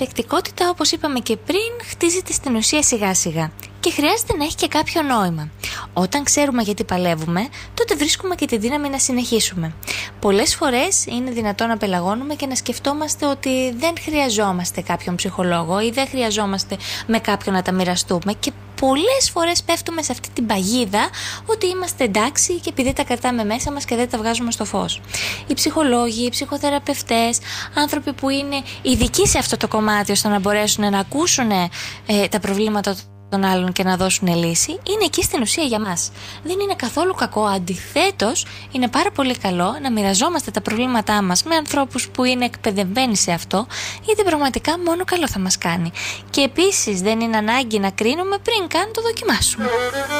ανθεκτικότητα, όπως είπαμε και πριν, χτίζεται στην ουσία σιγά σιγά και χρειάζεται να έχει και κάποιο νόημα. Όταν ξέρουμε γιατί παλεύουμε, τότε βρίσκουμε και τη δύναμη να συνεχίσουμε. Πολλές φορές είναι δυνατόν να πελαγώνουμε και να σκεφτόμαστε ότι δεν χρειαζόμαστε κάποιον ψυχολόγο ή δεν χρειαζόμαστε με κάποιον να τα μοιραστούμε, και πολλές φορές πέφτουμε σε αυτή την παγίδα ότι είμαστε εντάξει και επειδή τα κρατάμε μέσα μας και δεν τα βγάζουμε στο φως. Οι ψυχολόγοι, οι ψυχοθεραπευτές, άνθρωποι που είναι ειδικοί σε αυτό το κομμάτι ώστε να μπορέσουν να ακούσουν τα προβλήματα των άλλων και να δώσουν λύση, είναι εκεί στην ουσία για μας. Δεν είναι καθόλου κακό, αντιθέτως είναι πάρα πολύ καλό να μοιραζόμαστε τα προβλήματά μας με ανθρώπους που είναι εκπαιδευμένοι σε αυτό, γιατί πραγματικά μόνο καλό θα μας κάνει. Και επίσης δεν είναι ανάγκη να κρίνουμε πριν καν το δοκιμάσουμε.